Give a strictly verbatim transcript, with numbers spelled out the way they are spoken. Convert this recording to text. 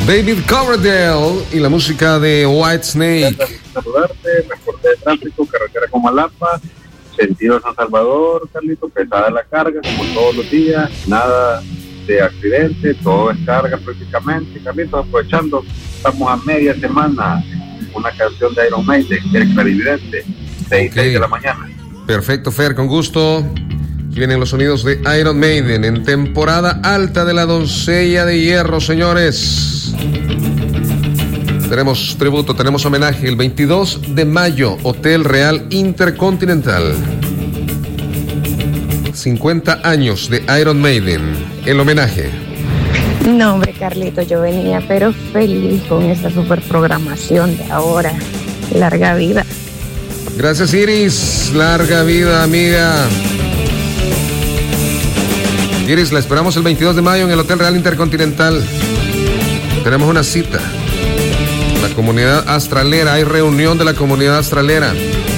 David Coverdale y la música de Whitesnake. Saludarte, reporte de tráfico, carretera Comalapa, sentido San Salvador, Carlito, pesada la carga, como todos los días, nada de accidente, todo es carga prácticamente. Carlito, aprovechando, estamos a media semana, una canción de Iron Maiden, El Clarividente, seis Okay. de la mañana. Perfecto, Fer, con gusto. Aquí vienen los sonidos de Iron Maiden en temporada alta de la Doncella de Hierro, señores. Tenemos tributo, tenemos homenaje el veintidós de mayo, Hotel Real Intercontinental. cincuenta años de Iron Maiden, el homenaje. No, hombre, Carlito, yo venía pero feliz con esta super programación de ahora. Larga vida. Gracias, Iris. Larga vida, amiga. Iris, la esperamos el veintidós de mayo en el Hotel Real Intercontinental. Tenemos una cita. La comunidad astralera, hay reunión de la comunidad astralera.